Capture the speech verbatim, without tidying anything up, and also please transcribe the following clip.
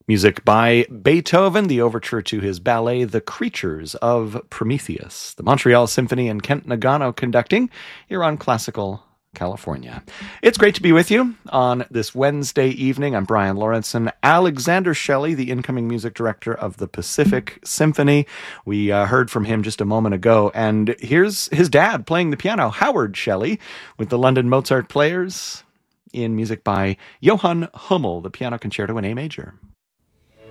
Music by Beethoven, the overture to his ballet The Creatures of Prometheus. The Montreal Symphony and Kent Nagano conducting here on Classical California. It's great to be with you on this Wednesday evening. I'm Brian Lawrenson. Alexander Shelley, the incoming music director of the Pacific Symphony. We uh, heard from him just a moment ago, and here's his dad playing the piano, Howard Shelley, with the London Mozart Players in music by Johann Hummel, the Piano Concerto in A Major.